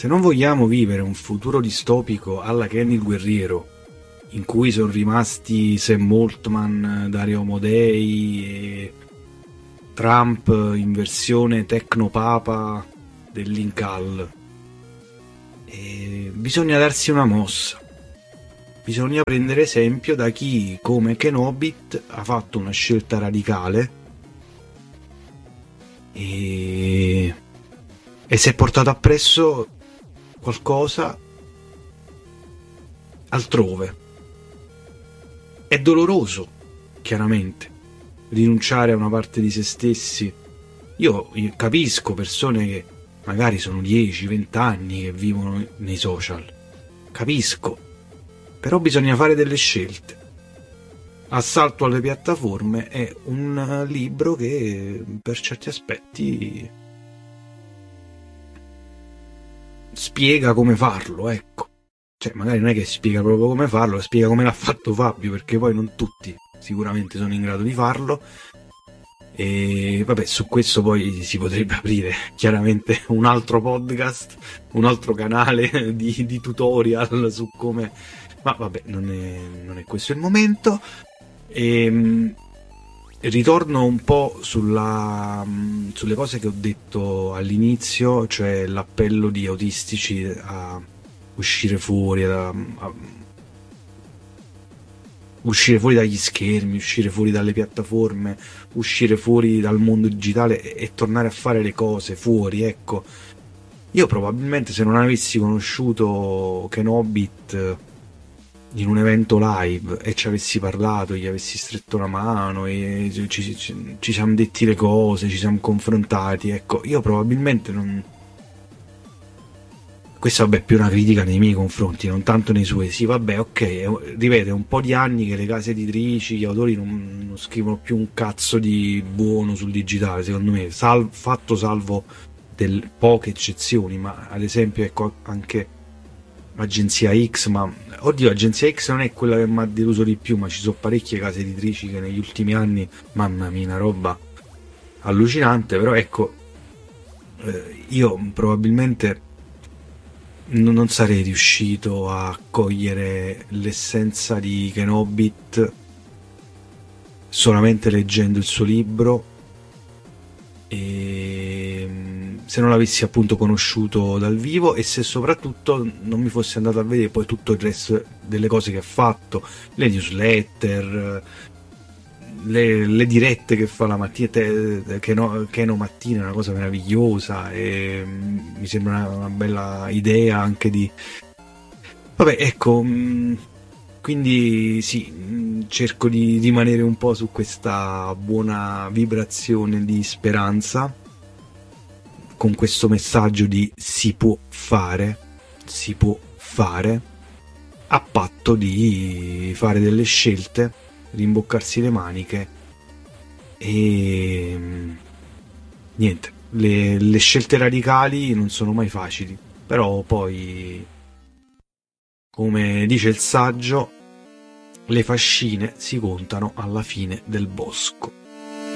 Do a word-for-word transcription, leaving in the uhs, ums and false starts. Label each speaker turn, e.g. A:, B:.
A: se non vogliamo vivere un futuro distopico alla Kenny il Guerriero, in cui sono rimasti Sam Altman, Dario Amodei e Trump in versione tecnopapa dell'Incal, e bisogna darsi una mossa. Bisogna prendere esempio da chi, come Kenobit, ha fatto una scelta radicale e, e si è portato appresso qualcosa altrove. È doloroso, chiaramente, rinunciare a una parte di se stessi. Io, io capisco persone che magari sono dieci venti anni che vivono nei social, capisco. Però bisogna fare delle scelte. Assalto alle piattaforme è un libro che per certi aspetti spiega come farlo, ecco. Cioè, magari non è che spiega proprio come farlo, spiega come l'ha fatto Fabio, perché poi non tutti sicuramente sono in grado di farlo. E vabbè, su questo poi si potrebbe aprire chiaramente un altro podcast, un altro canale di, di tutorial su come... Ma vabbè, non è, non è questo il momento. E, ritorno un po' sulla, sulle cose che ho detto all'inizio, cioè l'appello di autistici a uscire fuori, a, a uscire fuori dagli schermi, uscire fuori dalle piattaforme, uscire fuori dal mondo digitale e, e tornare a fare le cose fuori, ecco. Io probabilmente, se non avessi conosciuto Kenobit in un evento live e ci avessi parlato, gli avessi stretto la mano e ci, ci, ci, ci siamo detti le cose, ci siamo confrontati, ecco, io probabilmente non... Questa vabbè è più una critica nei miei confronti, non tanto nei suoi. Sì, vabbè, ok, ripeto, è un po' di anni che le case editrici, gli autori non, non scrivono più un cazzo di buono sul digitale, secondo me, Sal, fatto salvo del, poche eccezioni, ma ad esempio ecco anche Agenzia X, ma oddio, Agenzia X non è quella che mi ha deluso di più, ma ci sono parecchie case editrici che negli ultimi anni, mamma mia, una roba allucinante. Però ecco, eh, io probabilmente non sarei riuscito a cogliere l'essenza di Kenobit solamente leggendo il suo libro, e se non l'avessi appunto conosciuto dal vivo, e se soprattutto non mi fossi andato a vedere poi tutto il resto delle cose che ha fatto, le newsletter, le, le dirette che fa la mattina, che no, che no mattina, è una cosa meravigliosa, e mi sembra una, una bella idea anche di... Vabbè, ecco, quindi sì, cerco di rimanere un po' su questa buona vibrazione di speranza, con questo messaggio di si può fare, si può fare, a patto di fare delle scelte, rimboccarsi le maniche e niente, le, le scelte radicali non sono mai facili, però poi, come dice il saggio, le fascine si contano alla fine del bosco.